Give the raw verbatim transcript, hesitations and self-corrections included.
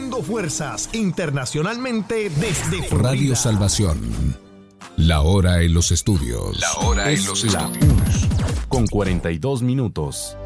uniendo fuerzas internacionalmente desde Florida. Radio Salvación. La hora en los estudios. La hora es en los la estudios. una, con cuarenta y dos minutos.